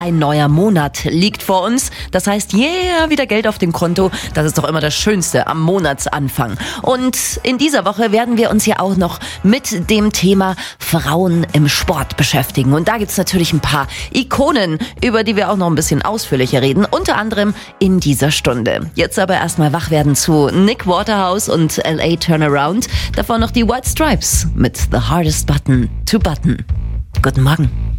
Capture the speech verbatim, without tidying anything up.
Ein neuer Monat liegt vor uns. Das heißt, yeah, wieder Geld auf dem Konto. Das ist doch immer das Schönste am Monatsanfang. Und in dieser Woche werden wir uns ja auch noch mit dem Thema Frauen im Sport beschäftigen. Und da gibt's natürlich ein paar Ikonen, über die wir auch noch ein bisschen ausführlicher reden. Unter anderem in dieser Stunde. Jetzt aber erstmal wach werden zu Nick Waterhouse und L A Turnaround. Davor noch die White Stripes mit The Hardest Button to Button. Guten Morgen.